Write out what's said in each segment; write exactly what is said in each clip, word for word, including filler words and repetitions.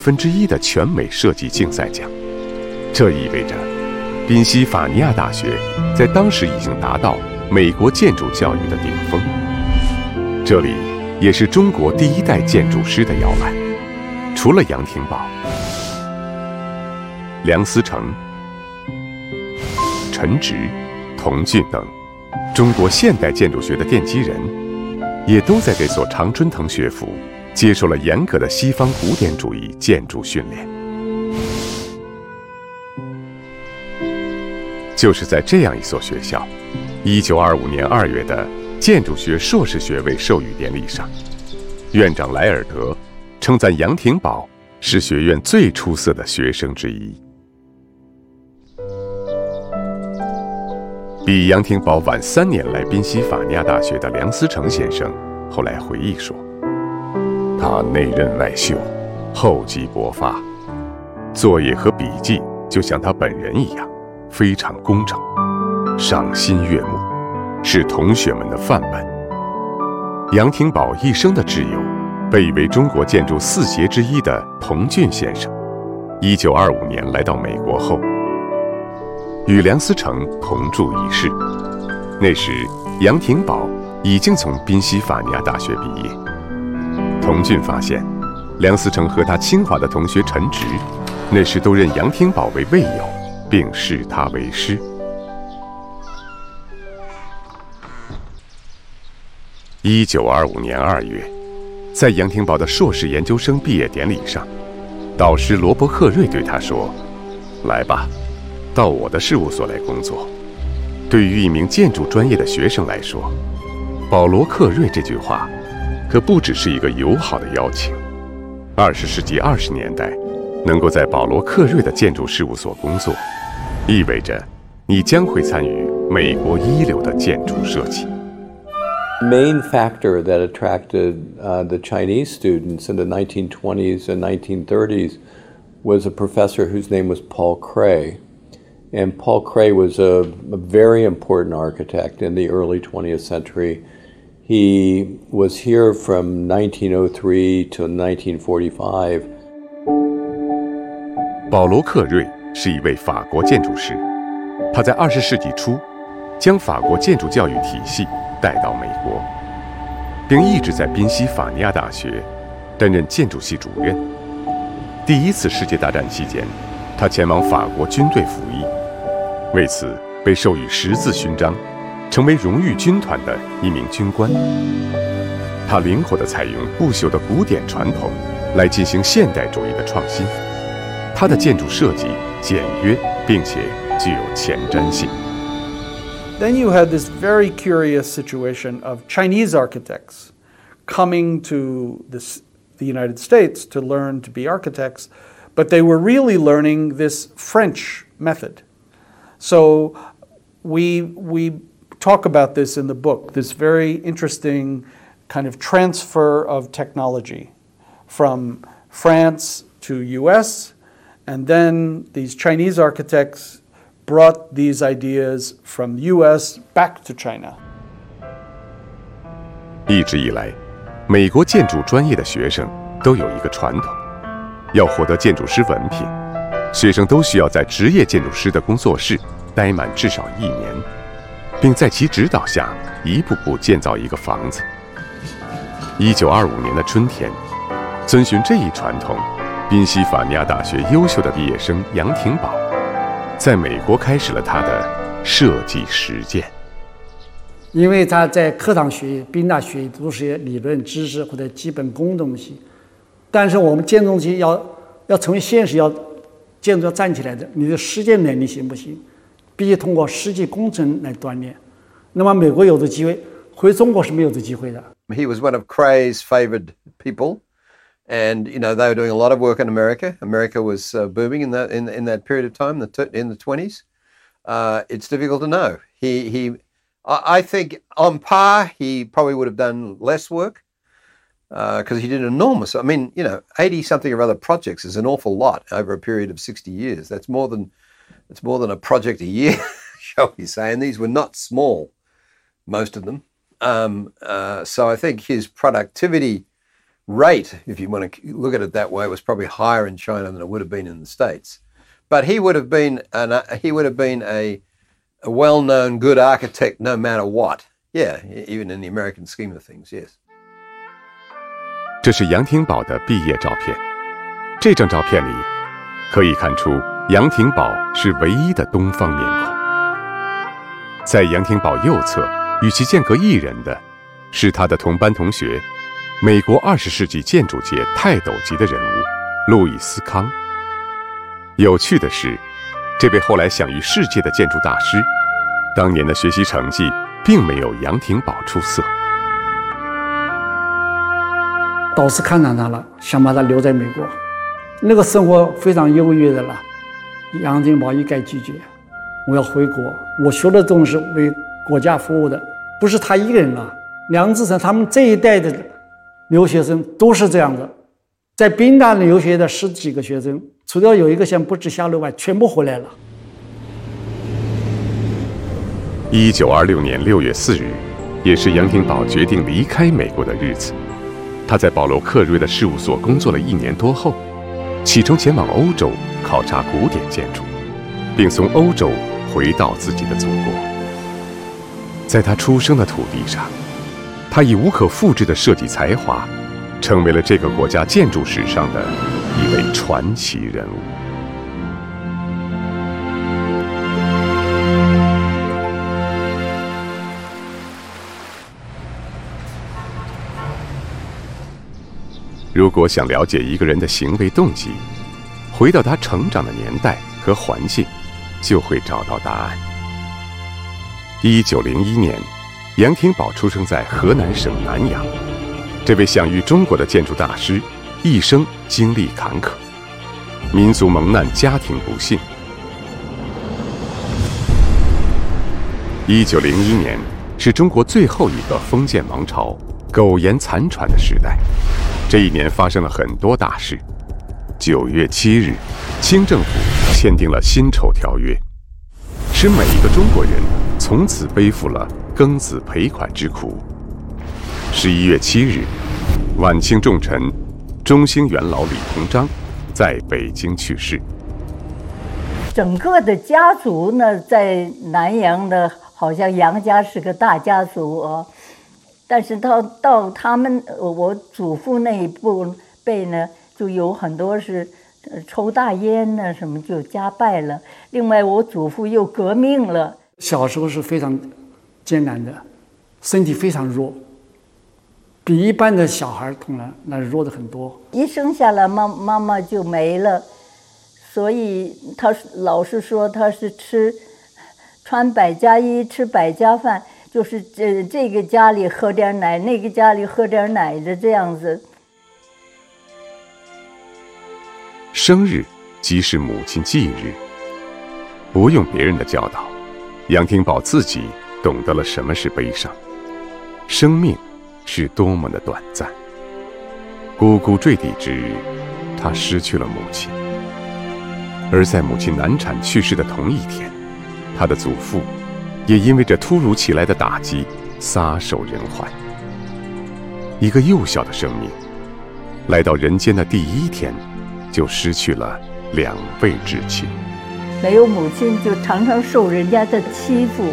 分之一的全美设计竞赛奖。这意味着，宾夕法尼亚大学在当时已经达到美国建筑教育的顶峰。这里也是中国第一代建筑师的摇篮。除了杨廷宝、梁思成、陈植、童俊等中国现代建筑学的奠基人，也都在这所常春藤学府接受了严格的西方古典主义建筑训练。就是在这样一所学校，一九二五年二月的建筑学硕士学位授予典礼上，院长莱尔德称赞杨廷宝是学院最出色的学生之一。比杨廷宝晚三年来宾夕法尼亚大学的梁思成先生后来回忆说，他内任外秀，厚积薄发，作业和笔记就像他本人一样，非常工整，赏心悦目，是同学们的范本。杨廷宝一生的挚友，被誉为中国建筑四杰之一的童俊先生，一九二五年来到美国后，与梁思成同住一室。那时，杨廷宝已经从宾夕法尼亚大学毕业。童俊发现，梁思成和他清华的同学陈植，那时都认杨廷宝为卫友，并视他为师。一九二五年二月，在杨廷宝的硕士研究生毕业典礼上，导师罗伯·赫瑞对他说：“来吧，到我的事务所来工作。”对于一名建筑专业的学生来说，保罗·克瑞这句话可不只是一个友好的邀请。二十世纪二十年代，能够在保罗·克瑞的建筑事务所工作，意味着你将会参与美国一流的建筑设计。 Main factor that attracted uh, the Chinese students in the nineteen twenties and nineteen thirties was a professor whose name was Paul Cray. And Paul Cray was a, a very important architect in the early twentieth century. He was here from nineteen oh three to nineteen forty-five. 保罗·克瑞是一位法国建筑师，他在二十世纪初将法国建筑教育体系带到美国，并一直在宾夕法尼亚大学担任建筑系主任。第一次世界大战期间，他前往法国军队服役，为此被授予十字勋章，成为荣誉军团的一名军官。他灵活地采用不朽的古典传统来进行现代主义的创新。他的建筑设计简约，并且具有前瞻性。 Then you had this very curious situation of Chinese architects coming to this, the United States to learn to be architects, but they were really learning this French method. So we, we talk about this in the book, this very interesting kind of transfer of technology from France to U S, and then these Chinese architects brought these ideas from U S back to China. 一直以来，美国建筑专业的学生都有一个传统，要获得建筑师文凭，学生都需要在职业建筑师的工作室待满至少一年，并在其指导下一步步建造一个房子。一九二五年的春天，遵循这一传统，宾夕法尼亚大学优秀的毕业生杨廷宝在美国开始了他的设计实践。 因为他在课堂学宾大学都是些理论知识或者基本功东西，但是我们建筑东西要要成为现实，要建筑要站起来的，你的实践能力行不行？必须通过实际工程来锻炼。那么美国有的机会，回中国是没有的机会的。 He was one of Cray's favored people. And you know they were doing a lot of work in America. America was uh, booming in that in, in that period of time, the t- in the twenties. Uh, it's difficult to know. He he, I, I think on par, he probably would have done less work because uh, he did enormous. I mean, you know, eighty something or other projects is an awful lot over a period of sixty years. That's more than it's more than a project a year, shall we say? And these were not small, most of them. Um, uh, so I think his productivity rate, if you want to look at it that way, was probably higher in China than it would have been in the States. But he would have been an, uh, he would have been a, a well-known good architect no matter what. Yeah, even in the American scheme of things, yes. 这是杨廷宝的毕业照片。这张照片里可以看出杨廷宝是唯一的东方面孔。在杨廷宝右侧，与其间隔一人的是他的同班同学，美国二十世纪建筑界泰斗级的人物路易斯康。有趣的是，这位后来享誉世界的建筑大师，当年的学习成绩并没有杨廷宝出色。 导师看上他了，想把他留在美国，那个生活非常优越的了。杨廷宝一概拒绝，我要回国，我学的东西是为国家服务的，不是他一个人啊。梁志诚他们这一代的留学生都是这样的，在宾大留学的十几个学生，除了有一个先不知下落外，全部回来了。 一九二六年六月四日，也是杨廷宝决定离开美国的日子。他在保罗·克瑞的事务所工作了一年多后，启程前往欧洲考察古典建筑，并从欧洲回到自己的祖国。在他出生的土地上，他以无可复制的设计才华，成为了这个国家建筑史上的一位传奇人物。如果想了解一个人的行为动机，回到他成长的年代和环境，就会找到答案。一九零一年，杨廷宝出生在河南省南阳。这位享誉中国的建筑大师，一生经历坎坷，民族蒙难，家庭不幸。一九零一年是中国最后一个封建王朝苟延残喘的时代。这一年发生了很多大事。九月七日，清政府签订了辛丑条约，使每一个中国人从此背负了庚子赔款之苦。十一月七日，晚清重臣中兴元老李鸿章在北京去世。 整个的家族呢，在南阳的，好像杨家是个大家族哦。但是到到他们我祖父那一辈辈呢，就有很多是抽大烟呢，什么就家败了。另外，我祖父又革命了。 小时候是非常艰难的，身体非常弱，比一般的小孩同样那弱的很多。 一生下来，妈妈妈就没了，所以他老是说他是吃穿百家衣，吃百家饭。就是这这个家里喝点奶，那个家里喝点奶的这样子。 生日即是母亲忌日，不用别人的教导，杨廷宝自己懂得了什么是悲伤，生命是多么的短暂。呱呱坠地之日，他失去了母亲，而在母亲难产去世的同一天，他的祖父也因为这突如其来的打击撒手人寰。一个幼小的生命来到人间的第一天，就失去了两位至亲。 没有母亲，就常常受人家的欺负。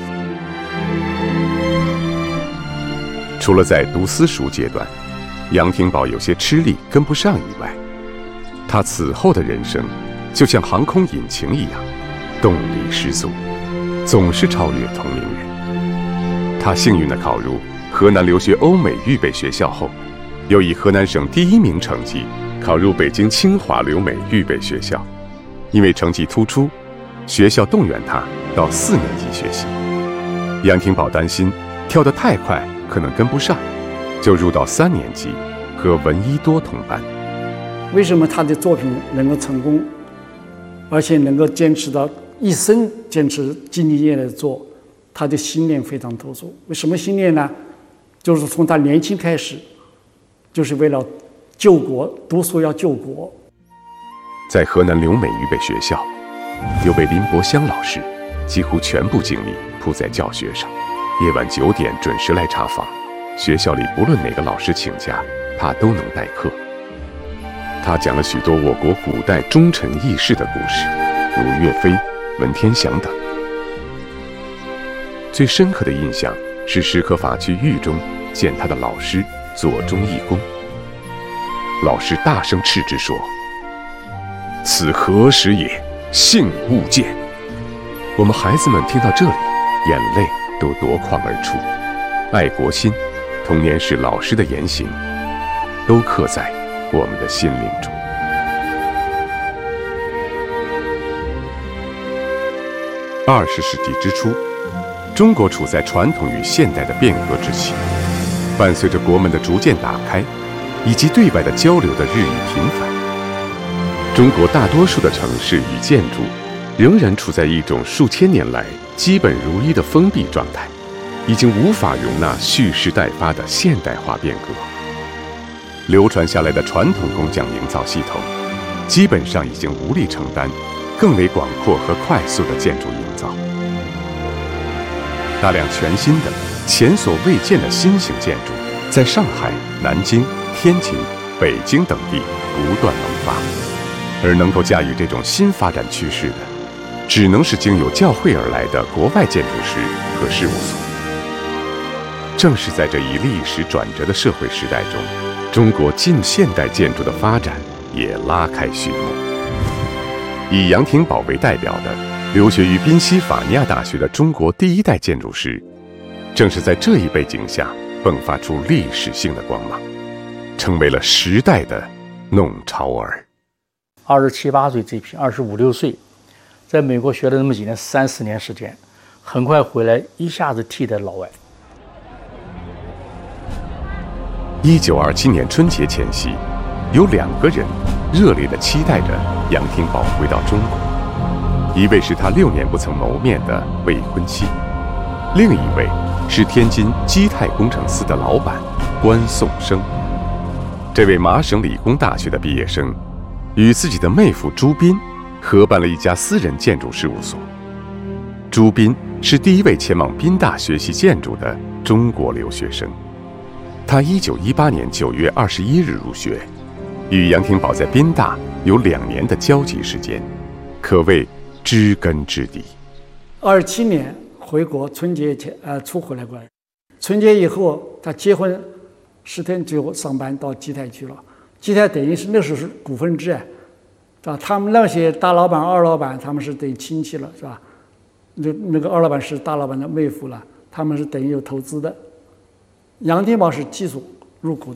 除了在读私塾阶段，杨廷宝有些吃力跟不上以外，他此后的人生就像航空引擎一样，动力十足，总是超越同龄人。他幸运地考入河南留学欧美预备学校后，又以河南省第一名成绩考入北京清华留美预备学校。因为成绩突出，学校动员他到四年级学习。杨廷宝担心跳得太快可能跟不上，就入到三年级和闻一多同班。 为什么他的作品能够成功，而且能够坚持到一生坚持兢兢业业的做？他的信念非常突出。为什么信念呢？就是从他年轻开始，就是为了救国，读书要救国。 在河南留美预备学校，有位林伯香老师，几乎全部精力扑在教学上，夜晚九点准时来查房。学校里不论哪个老师请假，他他都能代课。他讲了许多我国古代忠臣义士的故事，如岳飞、文天祥等。最深刻的印象是石刻法去狱中见他的老师左中义公。老师大声斥之说：“此何时也？幸勿见！”我们孩子们听到这里，眼泪都夺眶而出。爱国心、童年时老师的言行，都刻在我们的心灵中。二十世纪之初，中国处在传统与现代的变革之期，伴随着国门的逐渐打开，以及对外的交流的日益频繁，中国大多数的城市与建筑仍然处在一种数千年来基本如一的封闭状态，已经无法容纳蓄势待发的现代化变革。流传下来的传统工匠营造系统，基本上已经无力承担更为广阔和快速的建筑营造。大量全新的、前所未见的新型建筑，在上海、南京、天津、北京等地不断萌发，而能够驾驭这种新发展趋势的，只能是经由教会而来的国外建筑师和事务所。正是在这一历史转折的社会时代中，中国近现代建筑的发展也拉开序幕。以杨廷宝为代表的留学于宾夕法尼亚大学的中国第一代建筑师，正是在这一背景下迸发出历史性的光芒，成为了时代的弄潮儿。 二十七八岁这批，二十五六岁，在美国学了那么几年，三四年时间，很快回来，一下子替代老外。 一九二七年春节前夕，有两个人热烈地期待着杨廷宝回到中国，一位是他六年不曾谋面的未婚妻，另一位是天津基泰工程司的老板关颂声。这位麻省理工大学的毕业生，与自己的妹夫朱斌合办了一家私人建筑事务所。朱斌是第一位前往宾大学习建筑的中国留学生。他一九一八年九月二十一日入学，与杨廷宝在宾大有两年的交集时间，可谓知根知底。 二七年回国，春节前呃初回来过来，春节以后他结婚十天就上班到基泰去了。基泰等于是那时候是股份制，是吧？他们那些大老板、二老板，他们是等于亲戚了，是吧？那那个二老板是大老板的妹夫了，他们是等于有投资的。杨廷宝是技术入股的。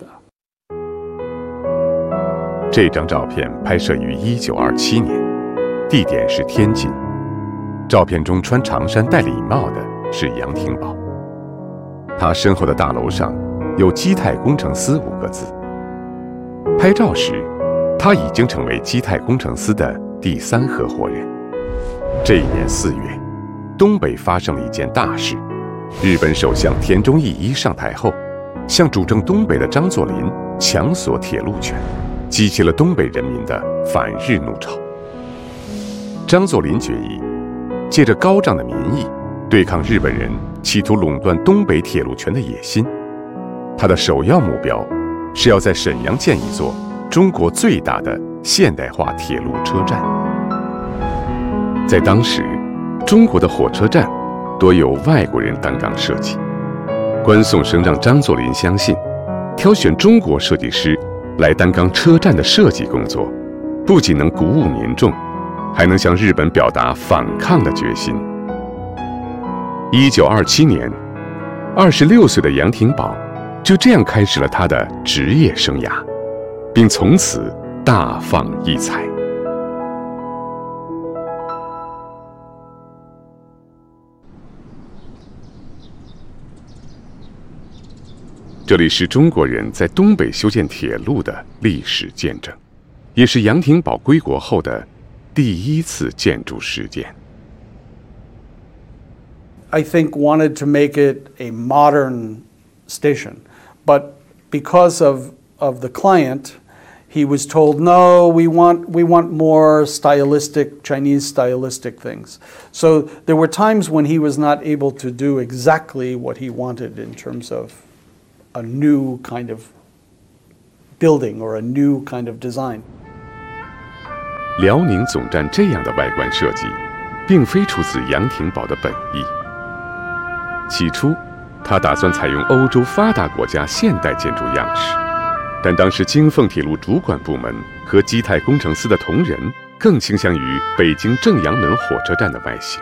这张照片拍摄于一九二七年，地点是天津。照片中穿长衫戴礼帽的是杨廷宝，他身后的大楼上有基泰工程司五个字。拍照时，他已经成为基泰工程司的第三合伙人。这一年四月，东北发生了一件大事。日本首相田中义一上台后，向主政东北的张作霖强索铁路权，激起了东北人民的反日怒潮。张作霖决议借着高涨的民意，对抗日本人企图垄断东北铁路权的野心。他的首要目标是要在沈阳建一座中国最大的现代化铁路车站。在当时，中国的火车站多由外国人担纲设计。关颂声让张作霖相信，挑选中国设计师来担纲车站的设计工作，不仅能鼓舞民众，还能向日本表达反抗的决心。一九二七年，二十六岁的杨廷宝就这样开始了他的职业生涯，并从此大放异彩。这里是中国人在东北修建铁路的历史见证，也是杨廷宝归国后的第一次建筑实践。 I think wanted to make it a modern station, but because of of the client, he was told, no, we want we want more stylistic, Chinese stylistic things. So there were times when he was not able to do exactly what he wanted in terms of a new kind of building or a new kind of design. 辽宁总站这样的外观设计，并非出自杨廷宝的本意。起初，他打算采用欧洲发达国家现代建筑样式，但当时京凤铁路主管部门和基泰工程司的同仁更倾向于北京正阳门火车站的外形。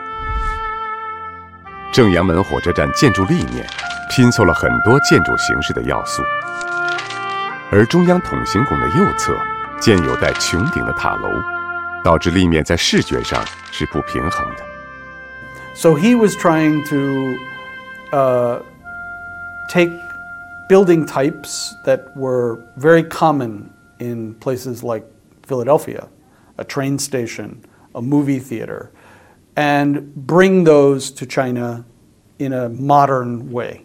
正阳门火车站建筑立面拼凑了很多建筑形式的要素，而中央筒形拱的右侧建有带穹顶的塔楼，导致立面在视觉上是不平衡的。 So he was trying to uh, take building types that were very common in places like Philadelphia, a train station, a movie theater, and bring those to China in a modern way.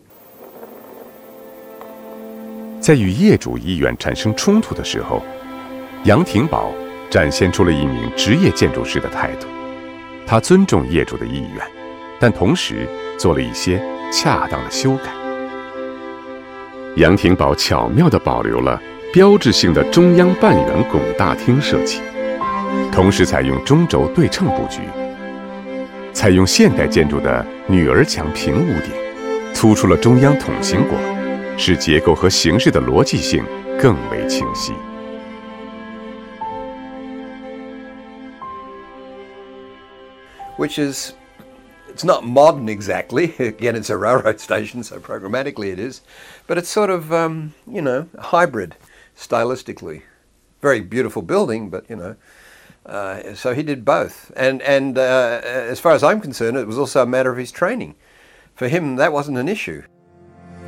在与业主意愿产生冲突的时候，杨廷宝展现出了一名职业建筑师的态度。他尊重业主的意愿，但同时做了一些恰当的修改。杨廷宝巧妙地保留了标志性的中央半圆拱大厅设计，同时采用中轴对称布局，采用现代建筑的女儿墙平屋顶，突出了中央筒形拱，使结构和形式的逻辑性更为清晰。 Which is, it's not modern exactly. Again, it's a railroad station, so programmatically it is. But it's sort of, um, you know, hybrid stylistically. Very beautiful building, but, you know, uh, so he did both. And, and uh, as far as I'm concerned, it was also a matter of his training. For him, that wasn't an issue.